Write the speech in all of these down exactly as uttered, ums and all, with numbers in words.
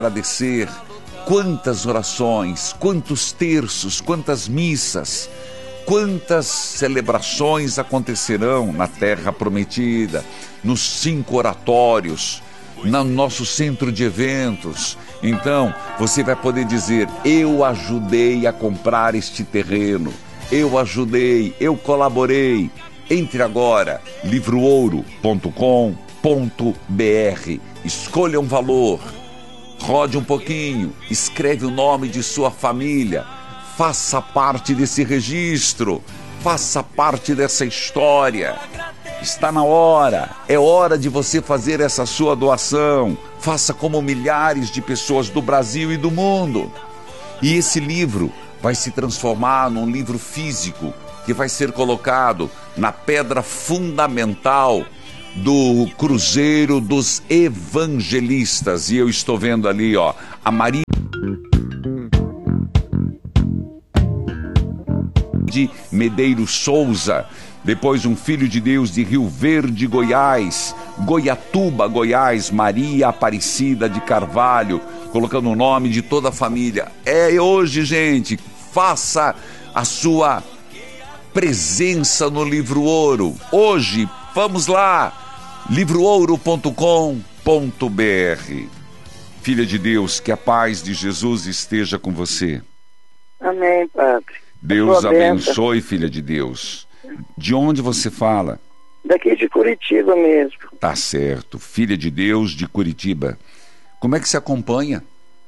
agradecer quantas orações, quantos terços, quantas missas, quantas celebrações acontecerão na Terra Prometida, nos cinco oratórios, no nosso centro de eventos. Então, você vai poder dizer: eu ajudei a comprar este terreno, eu ajudei, eu colaborei. Entre agora, livro ouro ponto com ponto br, escolha um valor, rode um pouquinho, escreve o nome de sua família, faça parte desse registro, faça parte dessa história. Está na hora, é hora de você fazer essa sua doação. Faça como milhares de pessoas do Brasil e do mundo. E esse livro vai se transformar num livro físico que vai ser colocado na pedra fundamental do Cruzeiro dos Evangelistas. E eu estou vendo ali, ó, a Maria de Medeiros Souza, depois um filho de Deus de Rio Verde, Goiás, Goiatuba, Goiás, Maria Aparecida de Carvalho, colocando o nome de toda a família. É hoje, gente, faça a sua presença no Livro Ouro. Hoje, vamos lá, livro ouro ponto com ponto br. Filha de Deus, que a paz de Jesus esteja com você. Amém, Padre. Deus abençoe, filha de Deus. De onde você fala? Daqui de Curitiba mesmo. Tá certo, filha de Deus de Curitiba. Como é que se acompanha?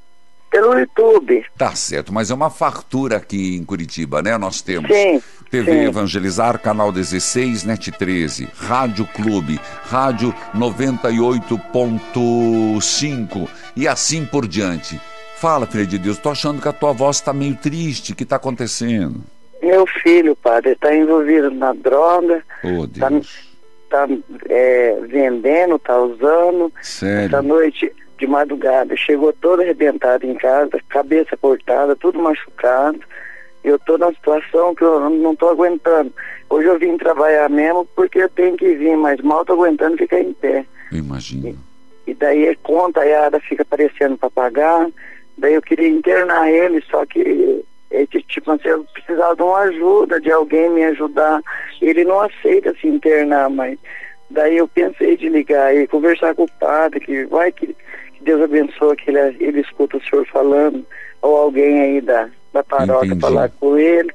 Pelo YouTube. Tá certo, mas é uma fartura aqui em Curitiba, né? Nós temos sim, T V sim. Evangelizar, Canal dezesseis, Net treze, Rádio Clube, Rádio noventa e oito ponto cinco e assim por diante. Fala, filha de Deus, tô achando que a tua voz está meio triste. O que está acontecendo? Meu filho, Padre, está envolvido na droga. Oh, Deus. Está tá, é, vendendo, está usando. Sério? Essa noite de madrugada chegou todo arrebentado em casa, cabeça cortada, tudo machucado. Eu estou numa situação que eu não estou aguentando. Hoje eu vim trabalhar mesmo porque eu tenho que vir, mas mal estou aguentando ficar em pé. Eu imagino. E, e daí a conta a Yara fica aparecendo para pagar. Daí eu queria internar ele, só que ele, tipo assim, eu precisava de uma ajuda, de alguém me ajudar. Ele não aceita se internar, mas daí eu pensei de ligar e conversar com o padre, que vai que, que Deus abençoe, que ele, ele escuta o senhor falando, ou alguém aí da, da paróquia falar com ele.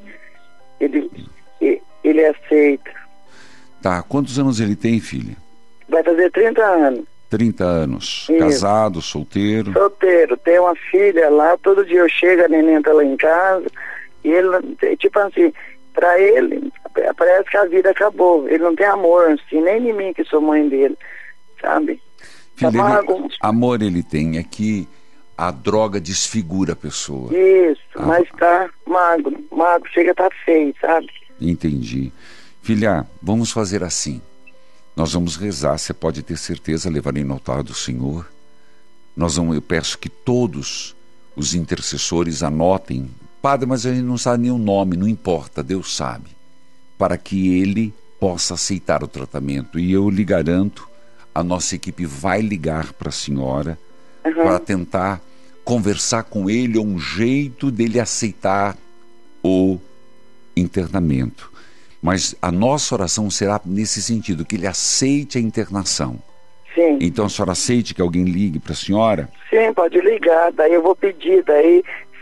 Ele, ele, ele aceita. Tá, quantos anos ele tem, filha? Vai fazer trinta anos. trinta anos. Isso. Casado, solteiro? Solteiro. Tem uma filha lá, todo dia eu chego, a neném tá lá em casa, e ele, tipo assim, pra ele, parece que a vida acabou. Ele não tem amor, assim, nem em mim, que sou mãe dele, sabe? Filha, tá ele, amor ele tem, é que a droga desfigura a pessoa. Isso, ah. mas tá magro, magro, chega a tá feio, sabe? Entendi. Filha, vamos fazer assim. Nós vamos rezar, você pode ter certeza, levarei no altar do Senhor. Nós vamos, eu peço que todos os intercessores anotem. Padre, mas a gente não sabe nem o nome, não importa, Deus sabe. Para que ele possa aceitar o tratamento. E eu lhe garanto, a nossa equipe vai ligar para a senhora, uhum, para tentar conversar com ele, um jeito dele aceitar o internamento. Mas a nossa oração será nesse sentido, que ele aceite a internação. Sim. Então a senhora aceite que alguém ligue para a senhora? Sim, pode ligar, daí eu vou pedir, daí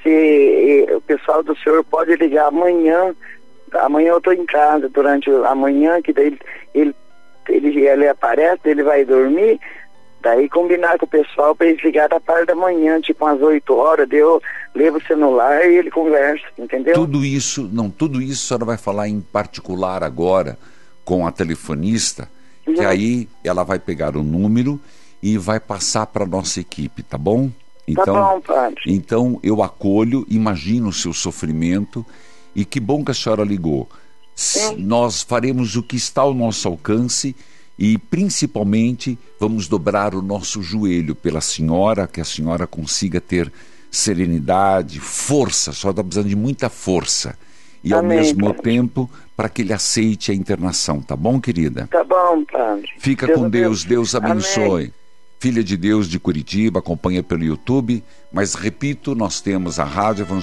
se o pessoal do senhor pode ligar amanhã, amanhã eu estou em casa, durante a manhã, que daí ele, ele, ele aparece, ele vai dormir, daí combinar com o pessoal para eles ligar da parte da manhã, tipo umas oito horas, daí eu levo o celular e ele conversa, entendeu? Tudo isso, não, tudo isso a senhora vai falar em particular agora com a telefonista, uhum, que aí ela vai pegar o número e vai passar para a nossa equipe, tá bom? Então, tá bom, padre. Então eu acolho, imagino o seu sofrimento e que bom que a senhora ligou. Sim. Nós faremos o que está ao nosso alcance e principalmente vamos dobrar o nosso joelho pela senhora, que a senhora consiga ter serenidade, força, só está precisando de muita força. E Amém, ao mesmo padre. tempo, para que ele aceite a internação, tá bom, querida? Tá bom, padre. Fica Deus com Deus, abençoe. Deus abençoe. Amém. Filha de Deus de Curitiba, acompanha pelo YouTube, mas repito, nós temos a Rádio Evangélica